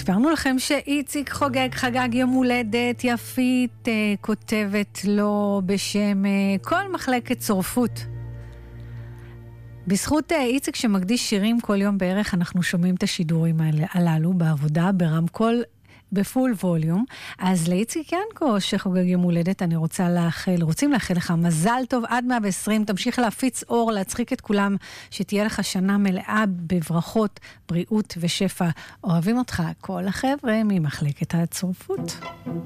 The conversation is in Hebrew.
סיפרנו לכם שאיציק חגג יום הולדת, יפית כותבת לו בשם כל מחלקת צורפות. בזכות איציק שמקדיש שירים כל יום בערך, אנחנו שומעים את השידורים הללו בעבודה, ברמקול, בפול ווליום. אז לאיציק ינקו שחוגג יום הולדת, רוצים לאחל לך מזל טוב עד 120, תמשיך להפיץ אור, להצחיק את כולם, שתהיה לך שנה מלאה בברכות, בריאות ושפע. אוהבים אותך כל החבר'ה ממחלקת הצורפות.